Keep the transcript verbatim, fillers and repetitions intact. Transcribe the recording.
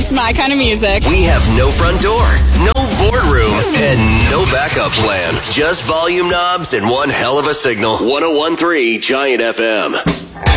It's my kind of music. We have no front door, no boardroom, and no backup plan. Just volume knobs and one hell of a signal. one oh one point three Giant F M.